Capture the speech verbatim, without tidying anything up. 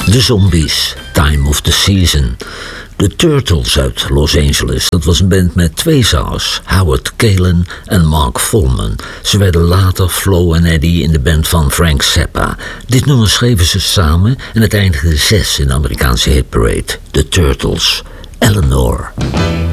De Zombies, Time of the Season. De Turtles uit Los Angeles, dat was een band met twee zangers, Howard Kalen en Mark Volman. Ze werden later Flo en Eddie in de band van Frank Zappa. Dit nummer schreven ze samen en het eindigde zes in de Amerikaanse hitparade. De Turtles, Eleanor.